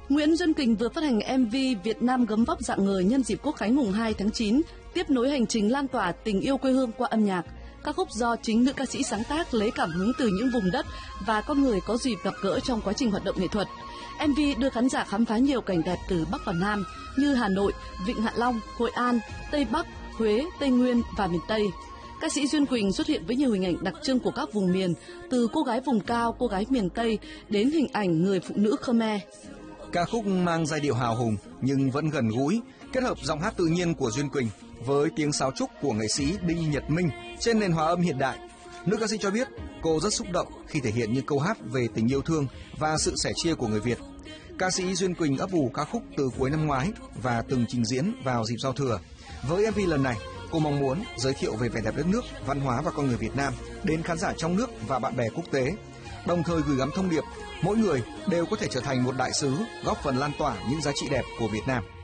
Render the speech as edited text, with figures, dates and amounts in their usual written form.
Nguyễn Duân Quỳnh vừa phát hành MV Việt Nam gấm vóc dạng người nhân dịp Quốc khánh mùng 2 tháng 9, tiếp nối hành trình lan tỏa tình yêu quê hương qua âm nhạc. Ca khúc do chính nữ ca sĩ sáng tác lấy cảm hứng từ những vùng đất và con người có dịp gặp gỡ trong quá trình hoạt động nghệ thuật. MV đưa khán giả khám phá nhiều cảnh đẹp từ Bắc vào Nam như Hà Nội, Vịnh Hạ Long, Hội An, Tây Bắc, Huế, Tây Nguyên và miền Tây. Ca sĩ Duân Quỳnh xuất hiện với nhiều hình ảnh đặc trưng của các vùng miền, từ cô gái vùng cao, cô gái miền Tây đến hình ảnh người phụ nữ Khmer. Ca khúc mang giai điệu hào hùng nhưng vẫn gần gũi, kết hợp giọng hát tự nhiên của Duân Quỳnh với tiếng sáo trúc của nghệ sĩ Đinh Nhật Minh trên nền hòa âm hiện đại. Nữ ca sĩ cho biết cô rất xúc động khi thể hiện những câu hát về tình yêu thương và sự sẻ chia của người Việt. Ca sĩ Duân Quỳnh ấp ủ ca khúc từ cuối năm ngoái và từng trình diễn vào dịp giao thừa. Với MV lần này, cô mong muốn giới thiệu về vẻ đẹp đất nước, văn hóa và con người Việt Nam đến khán giả trong nước và bạn bè quốc tế, đồng thời gửi gắm thông điệp mỗi người đều có thể trở thành một đại sứ, góp phần lan tỏa những giá trị đẹp của Việt Nam.